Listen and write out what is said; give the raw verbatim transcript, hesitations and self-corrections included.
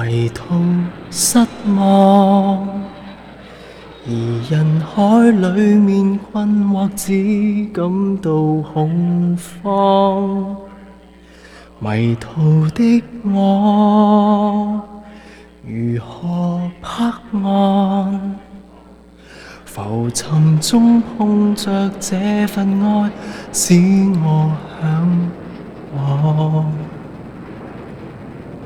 迷途失望，而人海里面困惑，只感到恐慌。迷途的我，如何泊岸？浮沉中碰着这份爱，使我向往。